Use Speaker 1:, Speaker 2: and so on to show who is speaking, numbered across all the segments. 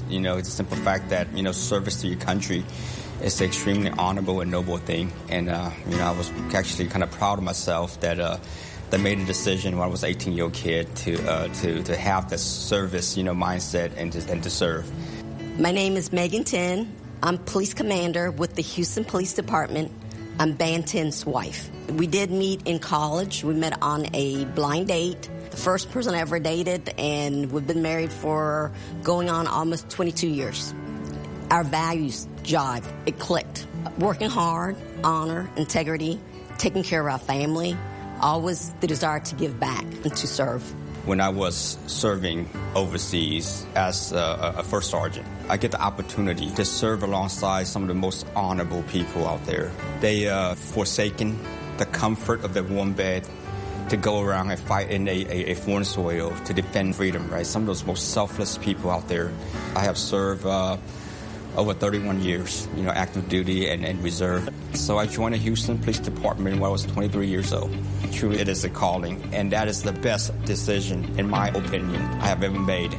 Speaker 1: the simple fact that, service to your country is an extremely honorable and noble thing. And, I was actually kind of proud of myself that I made a decision when I was an 18-year-old kid to have the service, mindset and to serve.
Speaker 2: My name is Megan Tin. I'm police commander with the Houston Police Department. I'm Band 10's wife. We did meet in college. We met on a blind date. The first person I ever dated, and we've been married for going on almost 22 years. Our values jive. It clicked. Working hard, honor, integrity, taking care of our family, always the desire to give back and to serve.
Speaker 1: When I was serving overseas as a first sergeant, I get the opportunity to serve alongside some of the most honorable people out there. They forsaken the comfort of their warm bed to go around and fight in a foreign soil to defend freedom, right? Some of those most selfless people out there. I have served over 31 years, active duty and reserve. So I joined the Houston Police Department when I was 23 years old. Truly, it is a calling, and that is the best decision, in my opinion, I have ever made.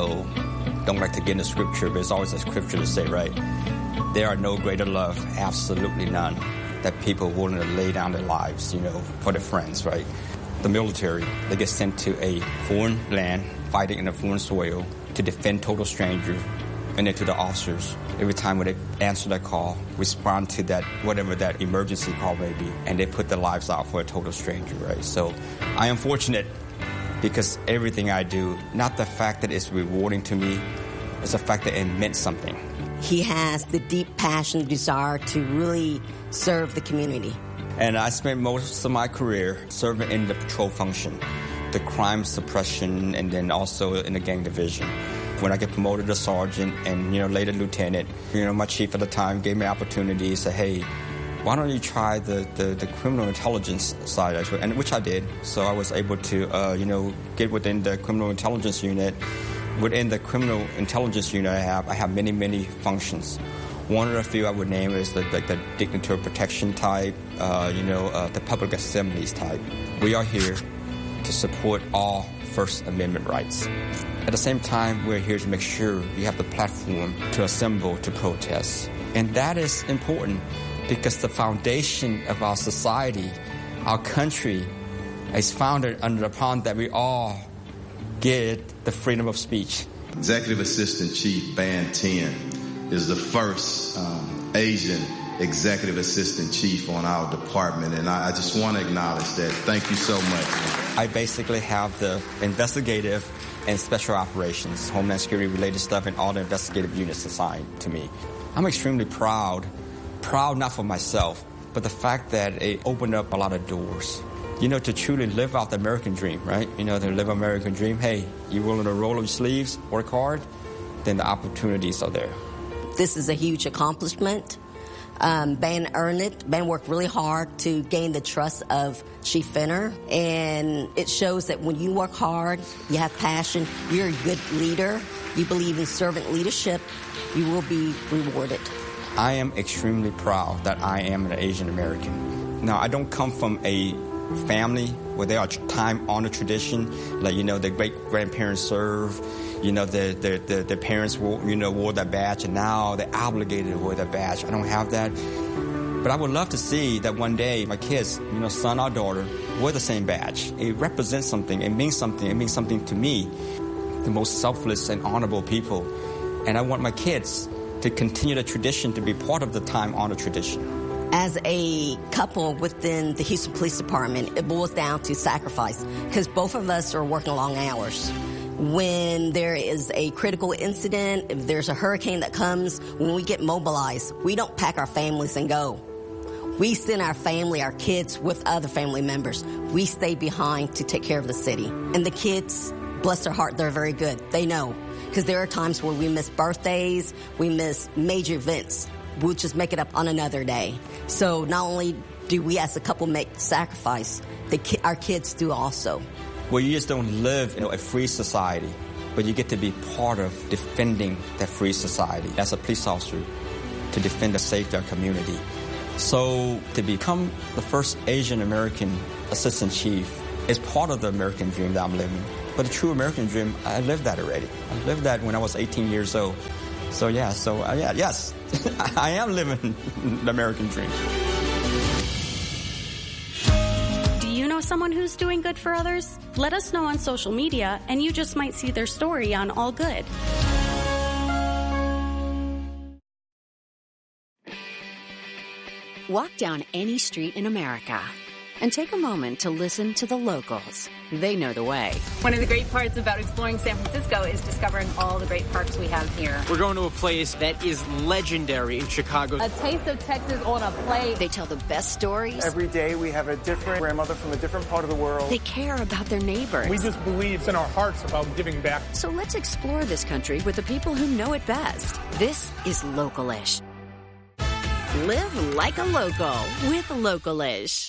Speaker 1: Don't like to get into scripture, but it's always a scripture to say, right? There are no greater love, absolutely none, that people willing to lay down their lives, for their friends, right? The military, they get sent to a foreign land, fighting in a foreign soil to defend total strangers. And then to the officers, every time when they answer that call, respond to that, whatever that emergency call may be, and they put their lives out for a total stranger, right? So I am fortunate because everything I do, not the fact that it's rewarding to me, it's the fact that it meant something.
Speaker 2: He has the deep passion, desire to really serve the community.
Speaker 1: And I spent most of my career serving in the patrol function, the crime suppression, and then also in the gang division. When I get promoted to sergeant and, later lieutenant, my chief at the time gave me an opportunity to say, hey, why don't you try the criminal intelligence side, and which I did. So I was able to, get within the criminal intelligence unit. Within the criminal intelligence unit I have many, many functions. One of the few I would name is the dignitary protection type, the public assemblies type. We are here to support all First Amendment rights. At the same time, we're here to make sure you have the platform to assemble, to protest. And that is important because the foundation of our society, our country, is founded upon that we all get the freedom of speech.
Speaker 3: Executive Assistant Chief Band 10 is the first Asian Executive Assistant Chief on our department, and I just want to acknowledge that. Thank you so much.
Speaker 1: I basically have the investigative and special operations, Homeland Security related stuff, and all the investigative units assigned to me. I'm extremely proud not for myself, but the fact that it opened up a lot of doors. To truly live out the American dream, right? To live an American dream, hey, you willing to roll up your sleeves, work hard, then the opportunities are there.
Speaker 2: This is a huge accomplishment. Ben earned it. Ben worked really hard to gain the trust of Chief Fenner, and it shows that when you work hard, you have passion, you're a good leader, you believe in servant leadership, you will be rewarded.
Speaker 1: I am extremely proud that I am an Asian American. Now, I don't come from a family where there are time-honored tradition, like, the great-grandparents serve, their parents wore that badge, and now they're obligated to wear that badge. I don't have that. But I would love to see that one day my kids, son or daughter, wear the same badge. It represents something. It means something. It means something to me, the most selfless and honorable people. And I want my kids to continue the tradition, to be part of the time-honored tradition.
Speaker 2: As a couple within the Houston Police Department, it boils down to sacrifice, because both of us are working long hours. When there is a critical incident, if there's a hurricane that comes, when we get mobilized, we don't pack our families and go. We send our family, our kids, with other family members. We stay behind to take care of the city. And the kids, bless their heart, they're very good. They know. Because there are times where we miss birthdays, we miss major events. We'll just make it up on another day. So not only do we as a couple make the sacrifice, our kids do also.
Speaker 1: Well, you just don't live in a free society, but you get to be part of defending that free society as a police officer to defend the safety of our community. So to become the first Asian American assistant chief is part of the American dream that I'm living. But the true American dream, I lived that already. I lived that when I was 18 years old. So yes, I am living the American dream.
Speaker 4: Do you know someone who's doing good for others? Let us know on social media, and you just might see their story on All Good.
Speaker 5: Walk down any street in America and take a moment to listen to the locals. They know the way.
Speaker 6: One of the great parts about exploring San Francisco is discovering all the great parks we have here.
Speaker 7: We're going to a place that is legendary in Chicago.
Speaker 6: A taste of Texas on a plate.
Speaker 5: They tell the best stories.
Speaker 8: Every day we have a different grandmother from a different part of the world.
Speaker 5: They care about their neighbors.
Speaker 8: We just believe in our hearts about giving back.
Speaker 5: So let's explore this country with the people who know it best. This is Localish. Live like a local with Localish.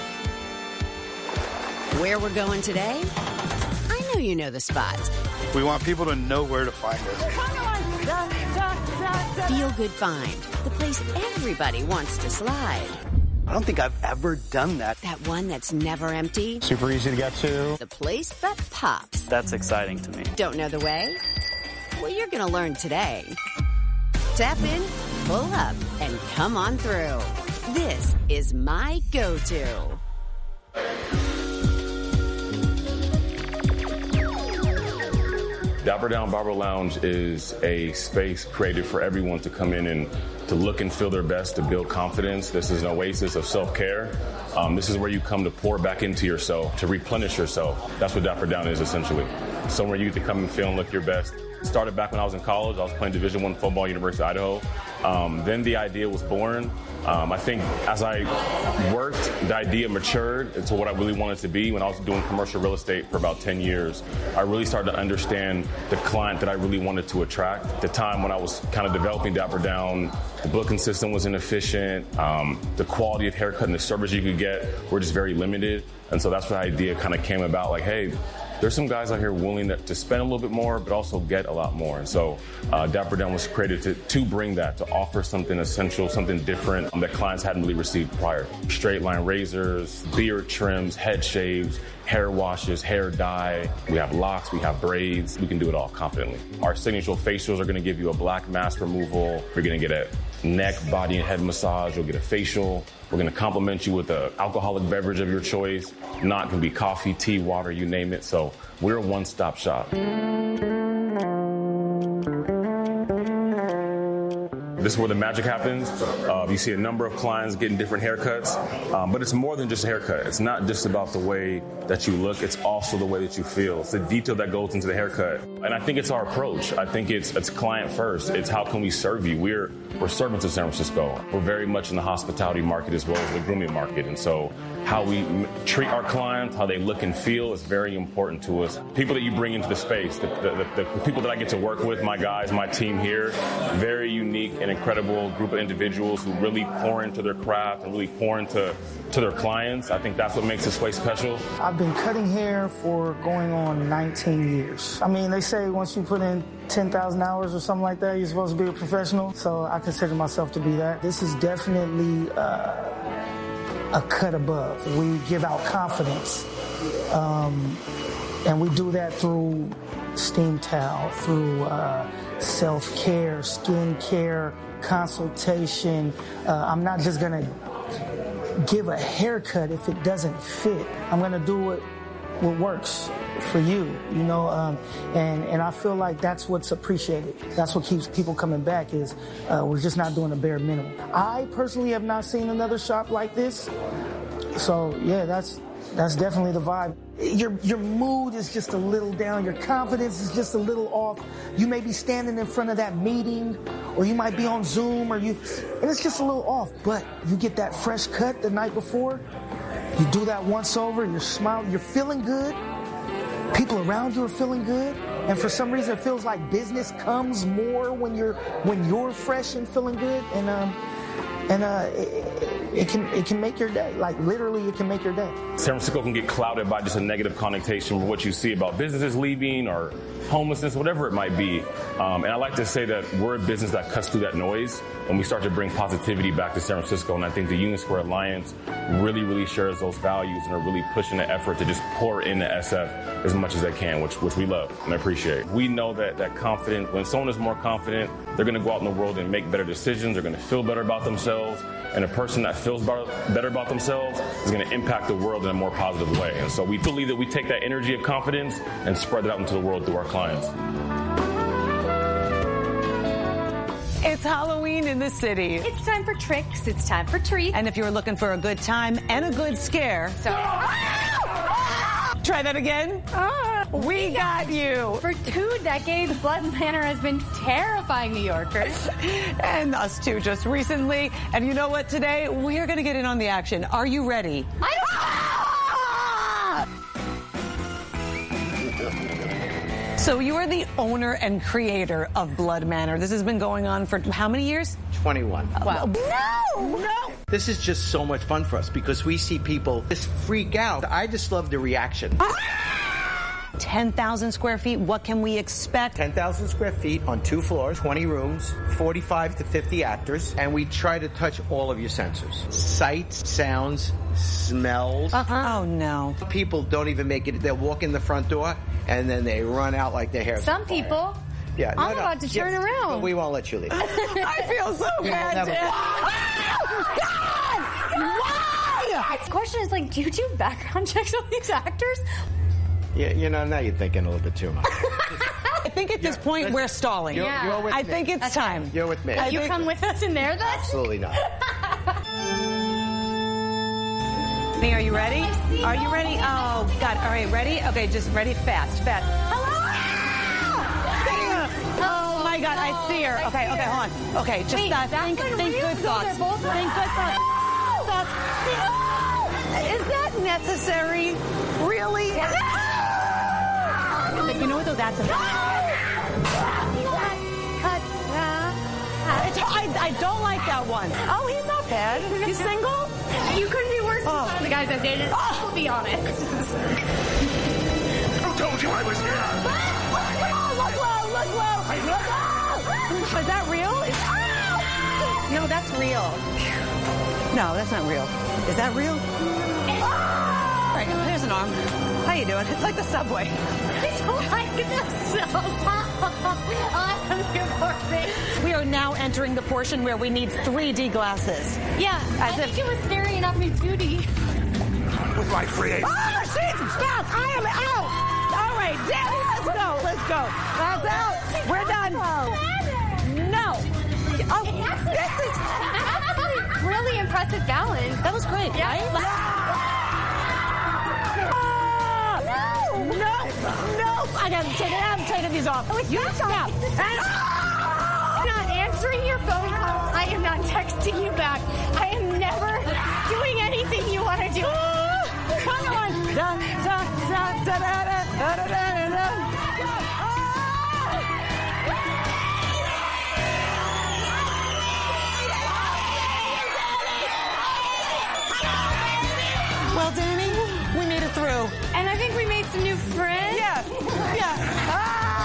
Speaker 5: Where we're going today? I know you know the spots.
Speaker 8: We want people to know where to find us.
Speaker 5: Feel Good Find, the place everybody wants to slide.
Speaker 9: I don't think I've ever done that.
Speaker 5: That one that's never empty.
Speaker 8: Super easy to get to.
Speaker 5: The place that pops.
Speaker 9: That's exciting to me.
Speaker 5: Don't know the way? Well, you're going to learn today. Tap in, pull up, and come on through. This is my go-to.
Speaker 10: Dapper Down Barber Lounge is a space created for everyone to come in and to look and feel their best, to build confidence. This is an oasis of self-care. This is where you come to pour back into yourself, to replenish yourself. That's what Dapper Down is, essentially. Somewhere you get to come and feel and look your best. Started back when I was in college. I was playing Division I football, University of Idaho. Then the idea was born. I think as I worked, the idea matured into what I really wanted to be. When I was doing commercial real estate for about 10 years, I really started to understand the client that I really wanted to attract. At the time when I was kind of developing Dapper Down, the booking system was inefficient. The quality of haircut and the service you could get were just very limited. And so that's where the idea kind of came about, like, hey, there's some guys out here willing to spend a little bit more, but also get a lot more. And so Dapper Down was created to bring that, to offer something essential, something different that clients hadn't really received prior. Straight line razors, beard trims, head shaves, hair washes, hair dye. We have locks, we have braids. We can do it all confidently. Our signature facials are going to give you a black mask removal. You're going to get a neck, body, and head massage. You'll get a facial. We're going to compliment you with an alcoholic beverage of your choice. Not going to be coffee, tea, water, you name it. So we're a one-stop shop. This is where the magic happens. You see a number of clients getting different haircuts, but it's more than just a haircut. It's not just about the way that you look. It's also the way that you feel. It's the detail that goes into the haircut. And I think it's our approach. I think it's client first. It's how can we serve you? We're servants of San Francisco. We're very much in the hospitality market as well as the grooming market. And so how we treat our clients, how they look and feel is very important to us. People that you bring into the space, the people that I get to work with, my guys, my team here, very unique and incredible group of individuals who really pour into their craft and really pour into their clients. I think that's what makes this place special.
Speaker 11: I've been cutting hair for going on 19 years. I mean, they say once you put in 10,000 hours or something like that, you're supposed to be a professional. So I consider myself to be that. This is definitely a cut above. We give out confidence. And we do that through steam towel, through self-care, skin care, consultation. I'm not just going to give a haircut if it doesn't fit. I'm going to do what works for you, you know, and I feel like that's what's appreciated. That's what keeps people coming back is we're just not doing a bare minimum. I personally have not seen another shop like this. So, yeah, that's definitely the vibe. Your mood is just a little down. Your confidence is just a little off. You may be standing in front of that meeting, or you might be on Zoom, and it's just a little off. But you get that fresh cut the night before. You do that once over. You're smiling. You're feeling good. People around you are feeling good. And for some reason, it feels like business comes more when you're fresh and feeling good. And it can make your day. Like literally, it can make your day.
Speaker 10: San Francisco can get clouded by just a negative connotation with what you see about businesses leaving or homelessness, whatever it might be. And I like to say that we're a business that cuts through that noise, and we start to bring positivity back to San Francisco. And I think the Union Square Alliance really, really shares those values and are really pushing the effort to just pour into SF as much as they can, which we love and appreciate. We know that confidence, when someone is more confident, they're going to go out in the world and make better decisions. They're going to feel better about themselves. And a person that feels better about themselves is going to impact the world in a more positive way. And so we believe that we take that energy of confidence and spread it out into the world through our clients.
Speaker 12: It's Halloween in the city.
Speaker 6: It's time for tricks. It's time for treats.
Speaker 12: And if you're looking for a good time and a good scare, try that again. We got you.
Speaker 6: For 2 decades, Blood Manor has been terrifying New Yorkers.
Speaker 12: And us too, just recently. And you know what? Today, we're going to get in on the action. Are you ready? So you are the owner and creator of Blood Manor. This has been going on for how many years?
Speaker 13: 21.
Speaker 12: Wow.
Speaker 13: No! This is just so much fun for us because we see people just freak out. I just love the reaction.
Speaker 12: 10,000 square feet. What can we expect?
Speaker 13: 10,000 square feet on 2 floors, 20 rooms, 45 to 50 actors, and we try to touch all of your senses. Sights, sounds, smells.
Speaker 12: Oh, no.
Speaker 13: People don't even make it. They'll walk in the front door, and then they run out like their hair's
Speaker 6: Some
Speaker 13: on fire.
Speaker 6: people.
Speaker 13: Yeah,
Speaker 6: I'm about to turn around.
Speaker 13: But we won't let you leave.
Speaker 12: I feel so bad.
Speaker 6: Why? The question is, like, do you do background checks on these actors?
Speaker 13: Yeah, you know, now you're thinking a little bit too much.
Speaker 12: I think at this point we're stalling.
Speaker 13: You're with
Speaker 12: I
Speaker 13: me.
Speaker 12: think it's time.
Speaker 13: You're with me.
Speaker 6: You come with us in there, then?
Speaker 13: Absolutely not.
Speaker 12: Me, are you ready? Are you ready? Oh, God. All right, ready? Okay, just ready. Fast.
Speaker 6: Hello?
Speaker 12: Oh, my God, I see her. Okay, hold on. Okay, just think good thoughts. Think good thoughts. Is that necessary? Really?
Speaker 6: But you know what, though? That's
Speaker 12: I don't like that one. Oh, he's not bad. He's single?
Speaker 6: You couldn't be worse than some of the guys I've dated. I'll be honest.
Speaker 14: Who told you I was here?
Speaker 12: Look low. Is that real?
Speaker 6: No, that's real.
Speaker 12: No, that's not real. Is that real? All right, here's an arm. How you doing? It's like the subway.
Speaker 6: It's like the subway.
Speaker 12: We are now entering the portion where we need 3D glasses.
Speaker 6: Yeah, I think it was scary enough in 2D.
Speaker 14: With my free.
Speaker 12: Oh, shit! Stop! I am out! All right, Daddy, let's go. That's out. We're done. No. Oh, this is
Speaker 6: really impressive balance.
Speaker 12: That was great, right? No. I gotta take it. I'm taking these off. You stop.
Speaker 6: I'm not answering your phone calls. I am not texting you back. I am never doing anything you want to do.
Speaker 12: Come on. Well, Danny, we made it through.
Speaker 6: And I think we made some new friends.
Speaker 12: Yeah.